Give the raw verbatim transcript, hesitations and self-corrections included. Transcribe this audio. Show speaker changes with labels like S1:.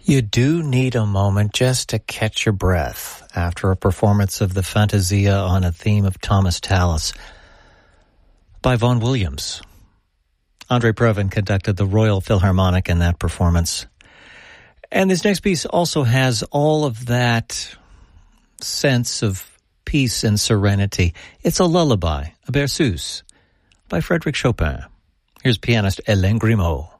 S1: You do need a moment just to catch your breath after a performance of the Fantasia on a theme of Thomas Tallis by Vaughan Williams. Andre Previn conducted the Royal Philharmonic in that performance. And this next piece also has all of that sense of peace and serenity. It's a lullaby, a berceuse, by Frédéric Chopin. Here's pianist Hélène Grimaud.